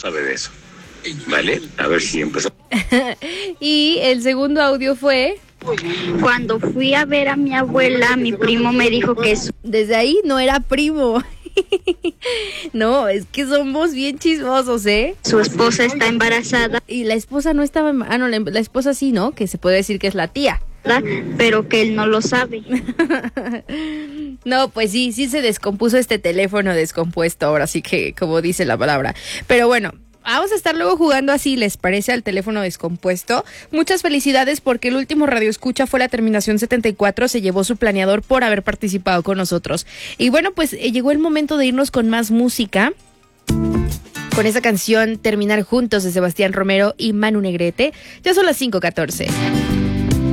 sabe de eso. ¿Vale? A ver si empezamos. Y el segundo audio fue... Cuando fui a ver a mi abuela, mi primo me dijo que Desde ahí no era primo. No, es que somos bien chismosos, ¿eh? su esposa está embarazada, Y la esposa no estaba... no, la esposa sí, ¿no? Que se puede decir que es la tía. pero que él no lo sabe. No, pues sí se descompuso este teléfono descompuesto, ahora sí que como dice la palabra. Pero bueno, vamos a estar luego jugando así, ¿les parece? Al teléfono descompuesto. Muchas felicidades porque el último Radio Escucha fue la terminación 74, se llevó su planeador por haber participado con nosotros. Y bueno, pues llegó el momento de irnos con más música. Con esa canción Terminar Juntos de Sebastián Romero y Manu Negrete. Ya son las 5:14.